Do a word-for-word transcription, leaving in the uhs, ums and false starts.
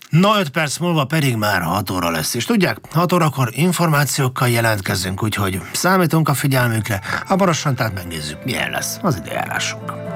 Na, öt perc múlva pedig már hat óra lesz, és tudják, hat órakor információkkal jelentkezünk, úgyhogy számítunk a figyelmükre, hamarosan tehát megnézzük, milyen lesz az időjárásunk.